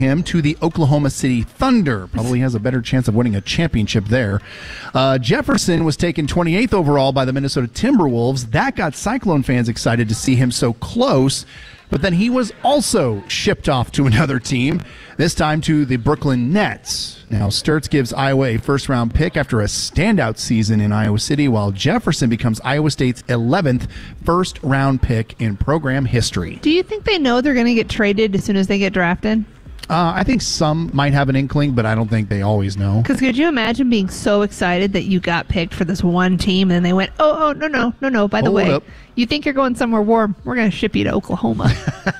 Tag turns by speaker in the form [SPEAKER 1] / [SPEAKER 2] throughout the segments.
[SPEAKER 1] him to the Oklahoma City Thunder. Probably has a better chance of winning a championship there. Jefferson was taken 28th overall by the Minnesota Timberwolves. That got Cyclone fans excited to see him so close. But then he was also shipped off to another team, this time to the Brooklyn Nets. Now, Sturts gives Iowa a first-round pick after a standout season in Iowa City, while Jefferson becomes Iowa State's 11th first-round pick in program history.
[SPEAKER 2] Do you think they know they're going to get traded as soon as they get drafted?
[SPEAKER 1] I think some might have an inkling, but I don't think they always know.
[SPEAKER 2] Because could you imagine being so excited that you got picked for this one team, and then they went, oh, no, by the way, you think you're going somewhere warm, we're going to ship you to Oklahoma.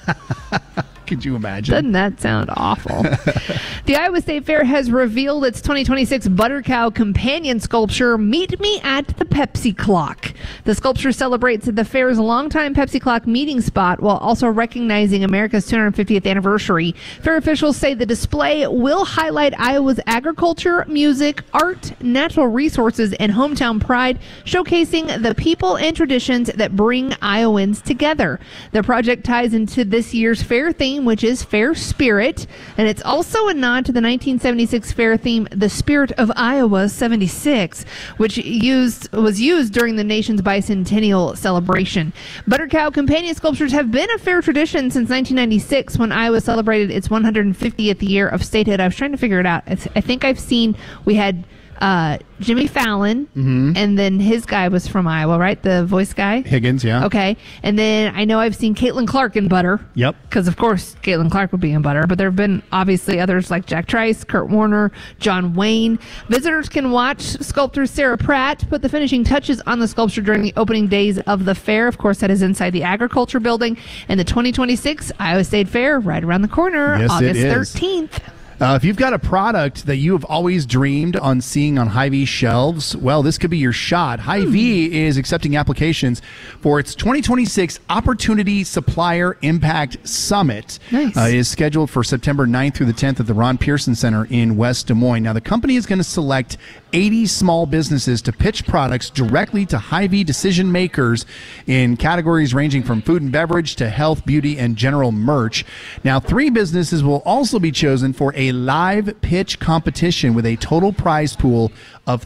[SPEAKER 1] Could you imagine?
[SPEAKER 2] Doesn't that sound awful? The Iowa State Fair has revealed its 2026 Butter Cow companion sculpture, Meet Me at the Pepsi Clock. The sculpture celebrates the fair's longtime Pepsi Clock meeting spot while also recognizing America's 250th anniversary. Fair officials say the display will highlight Iowa's agriculture, music, art, natural resources, and hometown pride, showcasing the people and traditions that bring Iowans together. The project ties into this year's fair theme, which is Fair Spirit, and it's also a nod to the 1976 fair theme, The Spirit of Iowa 76, which was used during the nation's bicentennial celebration. Butter Cow companion sculptures have been a fair tradition since 1996 when Iowa celebrated its 150th year of statehood. I was trying to figure it out. I think I've seen, we had Jimmy Fallon, and then his guy was from Iowa, right? The voice guy?
[SPEAKER 1] Higgins, yeah.
[SPEAKER 2] Okay. And then I know I've seen Caitlin Clark in Butter.
[SPEAKER 1] Yep.
[SPEAKER 2] Because, of course, Caitlin Clark would be in Butter. But there have been, obviously, others like Jack Trice, Kurt Warner, John Wayne. Visitors can watch sculptor Sarah Pratt put the finishing touches on the sculpture during the opening days of the fair. Of course, that is inside the Agriculture Building. And the 2026 Iowa State Fair right around the corner,
[SPEAKER 1] yes,
[SPEAKER 2] August 13th.
[SPEAKER 1] If you've got a product that you have always dreamed on seeing on Hy-Vee's shelves, well, this could be your shot. Hy-Vee is accepting applications for its 2026 Opportunity Supplier Impact Summit.
[SPEAKER 2] Nice.
[SPEAKER 1] It is scheduled for September 9th through the 10th at the Ron Pearson Center in West Des Moines. Now, the company is going to select 80 small businesses to pitch products directly to Hy-Vee decision makers in categories ranging from food and beverage to health, beauty, and general merch. Now, 3 businesses will also be chosen for a live pitch competition with a total prize pool of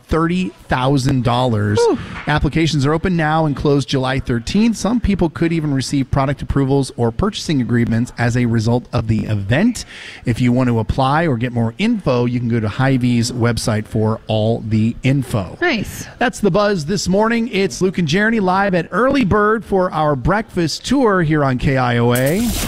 [SPEAKER 1] $30,000. Applications are open now and close July 13th. Some people could even receive product approvals or purchasing agreements as a result of the event. If you want to apply or get more info, you can go to Hy-Vee's website for all the info.
[SPEAKER 2] Nice.
[SPEAKER 1] That's the buzz this morning. It's Luke and Jeremy live at Early Bird for our breakfast tour here on KIOA.